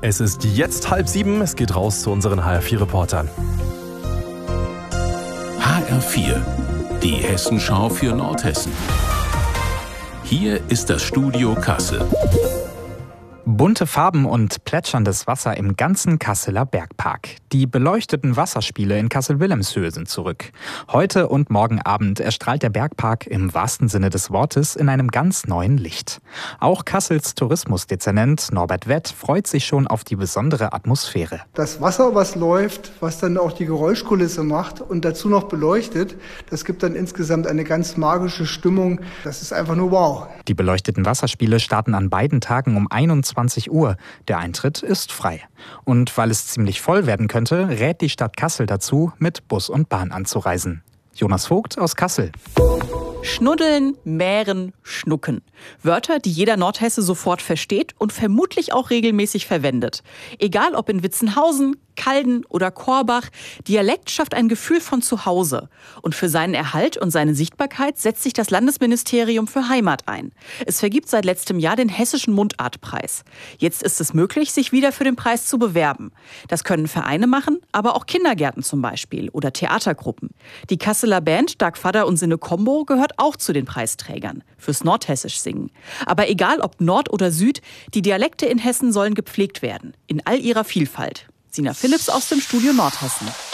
Es ist jetzt 6:30, es geht raus zu unseren HR4-Reportern. HR4, die Hessenschau für Nordhessen. Hier ist das Studio Kassel. Bunte Farben und plätscherndes Wasser im ganzen Kasseler Bergpark. Die beleuchteten Wasserspiele in Kassel-Wilhelmshöhe sind zurück. Heute und morgen Abend erstrahlt der Bergpark im wahrsten Sinne des Wortes in einem ganz neuen Licht. Auch Kassels Tourismusdezernent Norbert Wett freut sich schon auf die besondere Atmosphäre. Das Wasser, was läuft, was dann auch die Geräuschkulisse macht und dazu noch beleuchtet, das gibt dann insgesamt eine ganz magische Stimmung. Das ist einfach nur wow. Die beleuchteten Wasserspiele starten an beiden Tagen um 21 Uhr. Der Eintritt ist frei. Und weil es ziemlich voll werden könnte, rät die Stadt Kassel dazu, mit Bus und Bahn anzureisen. Jonas Vogt aus Kassel. Schnuddeln, mähren, schnucken. Wörter, die jeder Nordhesse sofort versteht und vermutlich auch regelmäßig verwendet. Egal ob in Witzenhausen, Calden oder Korbach, Dialekt schafft ein Gefühl von Zuhause. Und für seinen Erhalt und seine Sichtbarkeit setzt sich das Landesministerium für Heimat ein. Es vergibt seit letztem Jahr den Hessischen Mundartpreis. Jetzt ist es möglich, sich wieder für den Preis zu bewerben. Das können Vereine machen, aber auch Kindergärten zum Beispiel oder Theatergruppen. Die Kasseler Band Stark Vater und Sinne Combo gehört auch zu den Preisträgern fürs Nordhessisch singen. Aber egal ob Nord oder Süd, die Dialekte in Hessen sollen gepflegt werden, in all ihrer Vielfalt. Sina Philipps aus dem Studio Nordhessen.